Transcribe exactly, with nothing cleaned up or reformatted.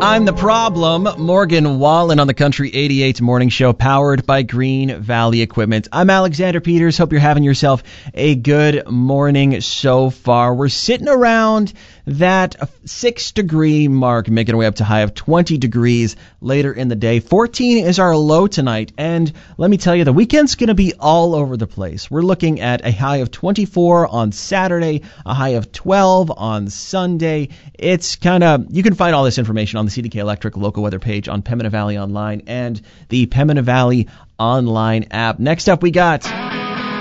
I'm the problem. Morgan Wallen on the Country eighty-eight Morning Show, powered by Green Valley Equipment. I'm Alexander Peters. Hope you're having yourself a good morning so far. We're sitting around that six degree mark, making our way up to high of twenty degrees later in the day. fourteen is our low tonight. And let me tell you, the weekend's going to be all over the place. We're looking at a high of twenty-four on Saturday, a high of twelve on Sunday. It's kind of, you can find all this information on the C D K Electric local weather page on Pembina Valley Online and the Pembina Valley Online app. Next up, we got